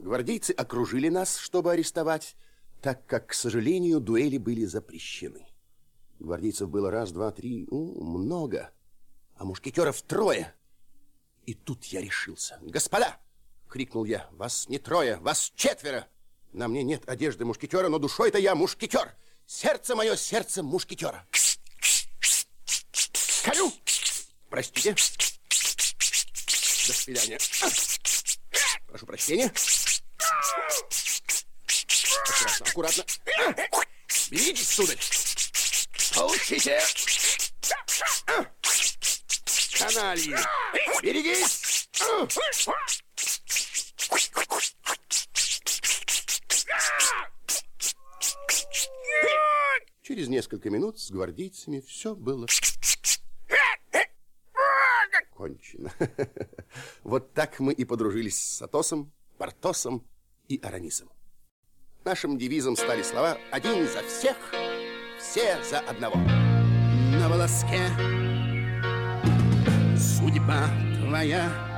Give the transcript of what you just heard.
Гвардейцы окружили нас, чтобы арестовать, так как, к сожалению, дуэли были запрещены. Гвардейцев было раз, два, три, много, а мушкетеров трое. И тут я решился. «Господа!» — крикнул я. «Вас не трое, вас четверо! На мне нет одежды мушкетера, но душой-то я мушкетер! Сердце мое, сердце мушкетера! Коню! Простите! До свидания! Прошу прощения! Аккуратно, аккуратно! Беритесь, сударь! Получите! Канальи! Берегись! Через несколько минут с гвардейцами все было кончено. Вот так мы и подружились с Атосом, Портосом и Арамисом. Нашим девизом стали слова «Один за всех, все за одного». На волоске судьба твоя.